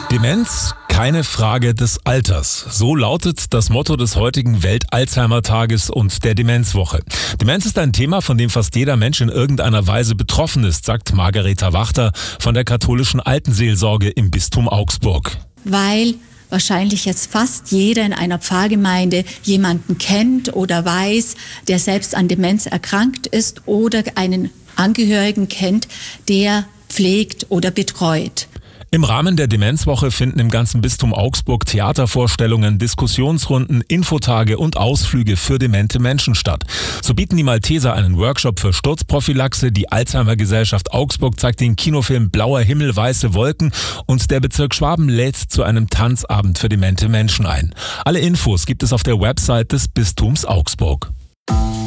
Demenz, keine Frage des Alters. So lautet das Motto des heutigen Welt-Alzheimer-Tages und der Demenzwoche. Demenz ist ein Thema, von dem fast jeder Mensch in irgendeiner Weise betroffen ist, sagt Margareta Wachter von der katholischen Altenseelsorge im Bistum Augsburg. Weil wahrscheinlich jetzt fast jeder in einer Pfarrgemeinde jemanden kennt oder weiß, der selbst an Demenz erkrankt ist oder einen Angehörigen kennt, der pflegt oder betreut. Im Rahmen der Demenzwoche finden im ganzen Bistum Augsburg Theatervorstellungen, Diskussionsrunden, Infotage und Ausflüge für demente Menschen statt. So bieten die Malteser einen Workshop für Sturzprophylaxe, die Alzheimer-Gesellschaft Augsburg zeigt den Kinofilm Blauer Himmel, weiße Wolken und der Bezirk Schwaben lädt zu einem Tanzabend für demente Menschen ein. Alle Infos gibt es auf der Website des Bistums Augsburg.